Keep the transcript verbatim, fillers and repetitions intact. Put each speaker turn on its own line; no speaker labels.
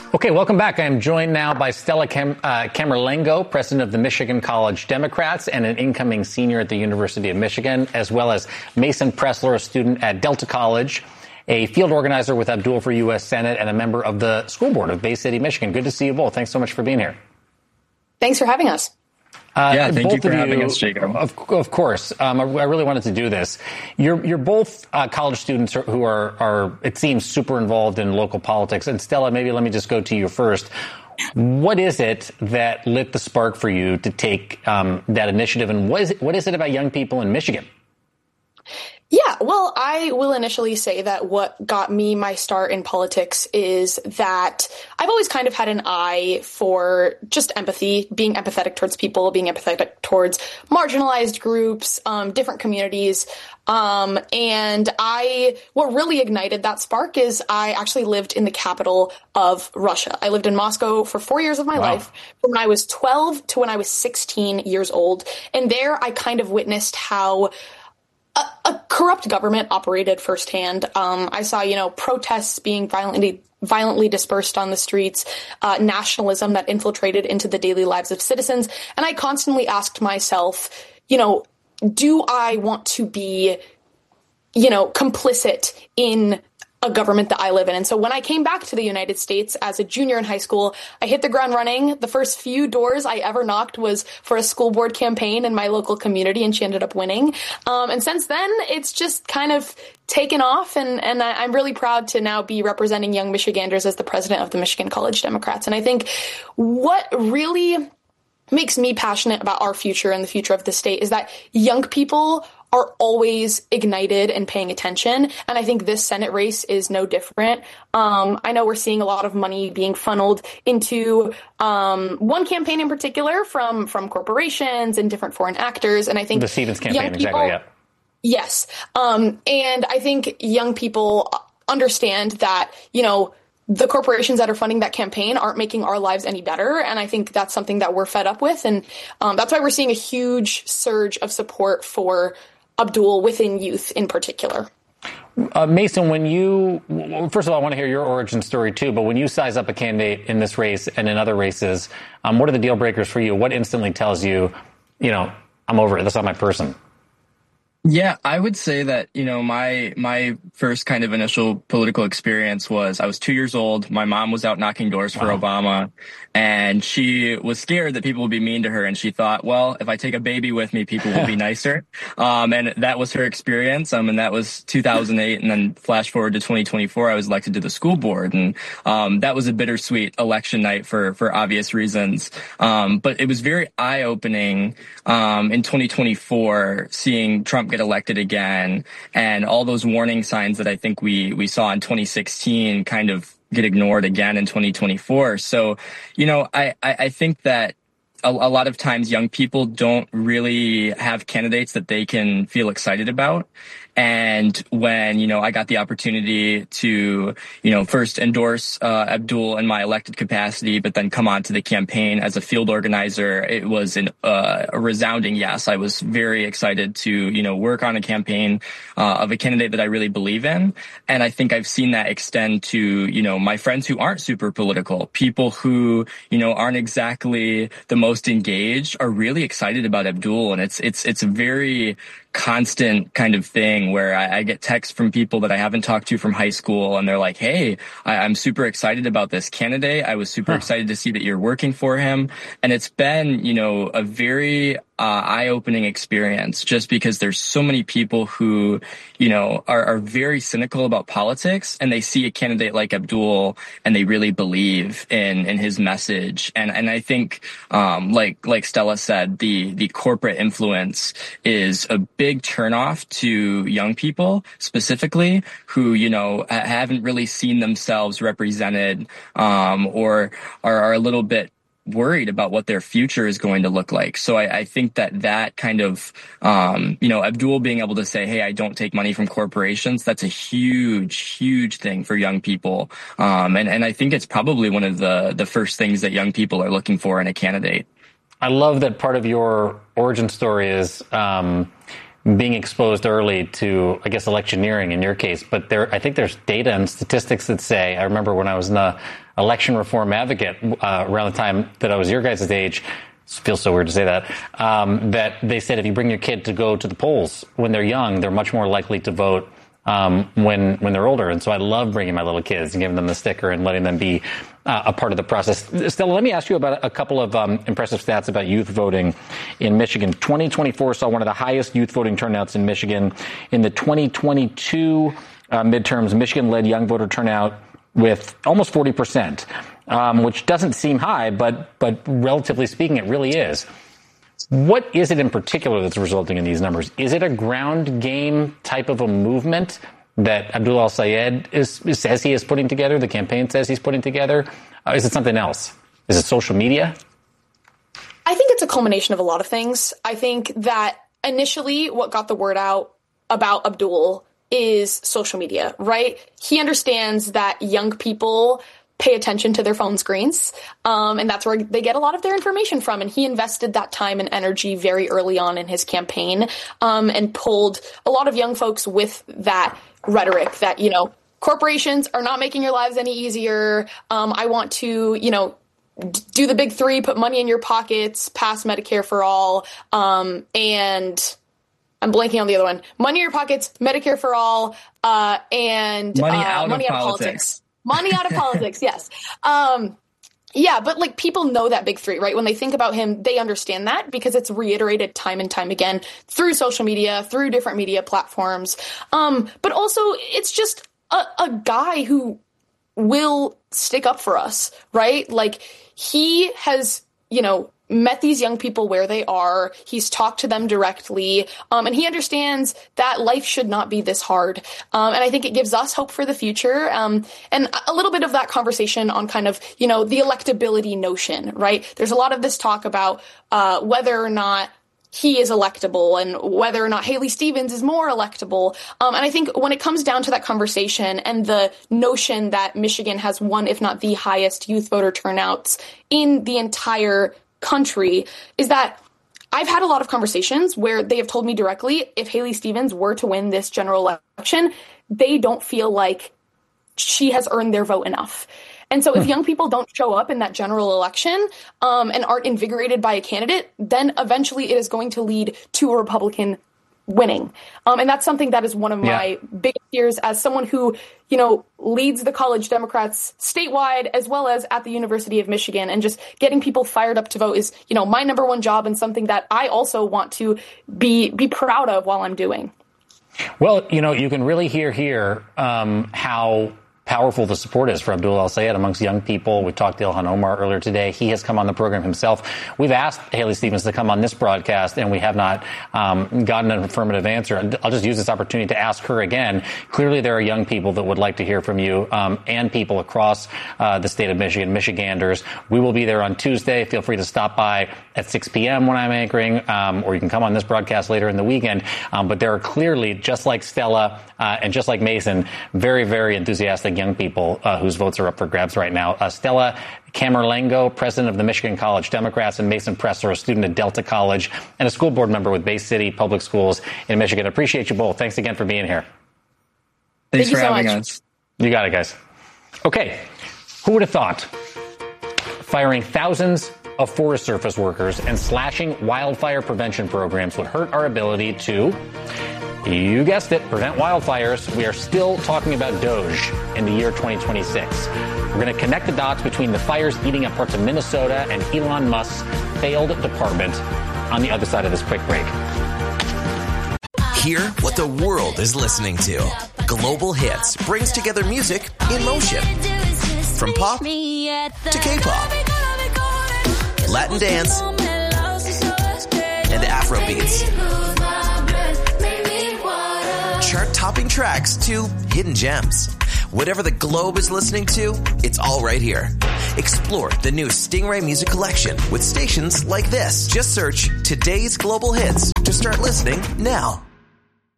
Okay, welcome back. I'm joined now by Stella Cam- uh, Camerlengo, president of the Michigan College Democrats and an incoming senior at the University of Michigan, as well as Mason Pressler, a student at Delta College, a field organizer with Abdul for U S Senate, and a member of the school board of Bay City, Michigan. Good to see you both. Thanks so much for being here.
Thanks for having us.
Uh, yeah, thank you for having us, Jacob.
Of, of course. Um, I, I really wanted to do this. You're, you're both uh, college students who are, are, it seems, super involved in local politics. And Stella, maybe let me just go to you first. What is it that lit the spark for you to take um, that initiative? And what is it, what is it about young people in Michigan?
Yeah, well, I will initially say that what got me my start in politics is that I've always kind of had an eye for just empathy, being empathetic towards people, being empathetic towards marginalized groups, um, different communities. Um, and I, what really ignited that spark is I actually lived in the capital of Russia. I lived in Moscow for four years of my
Wow.
life, from when I was twelve to when I was sixteen years old. And there I kind of witnessed how A, a corrupt government operated firsthand. Um, I saw, you know, protests being violently violently dispersed on the streets, uh, nationalism that infiltrated into the daily lives of citizens. And I constantly asked myself, you know, do I want to be, you know, complicit in a government that I live in? And so when I came back to the United States as a junior in high school, I hit the ground running. The first few doors I ever knocked was for a school board campaign in my local community, and she ended up winning. Um, and since then, it's just kind of taken off, and, and I, I'm really proud to now be representing young Michiganders as the president of the Michigan College Democrats. And I think what really makes me passionate about our future and the future of the state is that young people are always ignited and paying attention. And I think this Senate race is no different. Um, I know we're seeing a lot of money being funneled into um, one campaign in particular from, from corporations and different foreign actors. And I think
the Stevens campaign,
people,
exactly, yeah.
Yes. Um, and I think young people understand that, you know, the corporations that are funding that campaign aren't making our lives any better. And I think that's something that we're fed up with. And um, that's why we're seeing a huge surge of support for Abdul within youth in particular.
Uh, Mason, when you, first of all, I want to hear your origin story too, but when you size up a candidate in this race and in other races, um, what are the deal breakers for you? What instantly tells you, you know, I'm over it, that's not my person?
Yeah, I would say that, you know, my my first kind of initial political experience was I was two years old. My mom was out knocking doors for wow. Obama, and she was scared that people would be mean to her. And she thought, well, if I take a baby with me, people will be nicer. Um, and that was her experience. Um, and that was two thousand eight. And then flash forward to twenty twenty-four, I was elected to the school board. And um, that was a bittersweet election night for, for obvious reasons. Um, but it was very eye-opening um, in twenty twenty-four, seeing Trump get elected again, and all those warning signs that I think we we saw in twenty sixteen kind of get ignored again in twenty twenty-four. So, you know, I, I, I think that a, a lot of times young people don't really have candidates that they can feel excited about. And when, you know, I got the opportunity to, you know, first endorse uh, Abdul in my elected capacity, but then come on to the campaign as a field organizer, it was an, uh, a resounding yes. I was very excited to, you know, work on a campaign uh, of a candidate that I really believe in. And I think I've seen that extend to, you know, my friends who aren't super political, people who, you know, aren't exactly the most engaged, are really excited about Abdul. And it's, it's, it's a very constant kind of thing where I, I get texts from people that I haven't talked to from high school, and they're like, hey, I, I'm super excited about this candidate. I was super huh. excited to see that you're working for him. And it's been, you know, a very uh, eye-opening experience, just because there's so many people who, you know, are, are very cynical about politics, and they see a candidate like Abdul and they really believe in, in his message. And, and I think, um, like, like Stella said, the, the corporate influence is a big turnoff to young people specifically who, you know, haven't really seen themselves represented, um, or are, are a little bit worried about what their future is going to look like. So I, I think that that kind of, um, you know, Abdul being able to say, hey, I don't take money from corporations, that's a huge, huge thing for young people. Um, and, and I think it's probably one of the, the first things that young people are looking for in a candidate.
I love that part of your origin story is, um, being exposed early to, I guess, electioneering in your case. But there, I think there's data and statistics that say, I remember when I was in the election reform advocate uh, around the time that I was your guys' age, it feels so weird to say that, um, that they said if you bring your kid to go to the polls when they're young, they're much more likely to vote Um, when when they're older. And so I love bringing my little kids and giving them the sticker and letting them be uh, a part of the process. Stella, let me ask you about a couple of um, impressive stats about youth voting in Michigan. twenty twenty-four saw one of the highest youth voting turnouts in Michigan. In the twenty twenty-two uh, midterms, Michigan led young voter turnout with almost forty percent, um, which doesn't seem high, but but relatively speaking, it really is. What is it in particular that's resulting in these numbers? Is it a ground game type of a movement that Abdul El-Sayed is, says he is putting together, the campaign says he's putting together? Uh, is it something else? Is it social media?
I think it's a culmination of a lot of things. I think that initially what got the word out about Abdul is social media, right? He understands that young people pay attention to their phone screens. Um, and that's where they get a lot of their information from. And he invested that time and energy very early on in his campaign, um, and pulled a lot of young folks with that rhetoric that, you know, corporations are not making your lives any easier. Um, I want to, you know, do the big three, put money in your pockets, pass Medicare for all, um, and I'm blanking on the other one. Money in your pockets, Medicare for all, uh, and
money
uh,
out
money
of
out
politics.
of politics. Money out of politics, yes. Um, yeah, but like people know that big three, right? When they think about him, they understand that because it's reiterated time and time again through social media, through different media platforms. Um, but also it's just a, a guy who will stick up for us, right? Like he has, you know, met these young people where they are. He's talked to them directly. Um, and he understands that life should not be this hard. Um, and I think it gives us hope for the future. Um, and a little bit of that conversation on kind of, you know, the electability notion, right? There's a lot of this talk about uh, whether or not he is electable and whether or not Haley Stevens is more electable. Um, and I think when it comes down to that conversation and the notion that Michigan has one, if not the highest youth voter turnouts in the entire country, is that I've had a lot of conversations where they have told me directly, if Haley Stevens were to win this general election, they don't feel like she has earned their vote enough. And so if young people don't show up in that general election um, and aren't invigorated by a candidate, then eventually it is going to lead to a Republican winning. Um, and that's something that is one of my yeah. biggest fears as someone who, you know, leads the college Democrats statewide as well as at the University of Michigan, and just getting people fired up to vote is, you know, my number one job and something that I also want to be, be proud of while I'm doing.
Well, you know, you can really hear here um, how powerful the support is for Abdul El-Sayed amongst young people. We talked to Ilhan Omar earlier today. He has come on the program himself. We've asked Haley Stevens to come on this broadcast, and we have not um, gotten an affirmative answer. I'll just use this opportunity to ask her again. Clearly, there are young people that would like to hear from you, um, and people across uh, the state of Michigan, Michiganders. We will be there on Tuesday. Feel free to stop by at six p.m. when I'm anchoring, um, or you can come on this broadcast later in the weekend. Um, but there are clearly, just like Stella uh, and just like Mason, very, very enthusiastic young people uh, whose votes are up for grabs right now. Uh, Stella Camerlengo, president of the Michigan College Democrats, and Mason Pressler, a student at Delta College and a school board member with Bay City Public Schools in Michigan. Appreciate you both. Thanks again for being here.
Thanks
Thank
for
so
having
much.
us.
You got it, guys. Okay, who would have thought firing thousands of Forest Service workers and slashing wildfire prevention programs would hurt our ability to, you guessed it, prevent wildfires? We are still talking about Doge in the year twenty twenty-six. We're going to connect the dots between the fires eating up parts of Minnesota and Elon Musk's failed department on the other side of this quick break.
Hear what the world is listening to. Global Hits brings together music in motion. From pop to K-pop, Latin dance, and Afrobeats. Chart-topping tracks to hidden gems. Whatever the globe is listening to, it's all right here. Explore the new Stingray Music Collection with stations like this. Just search Today's Global Hits to start listening now.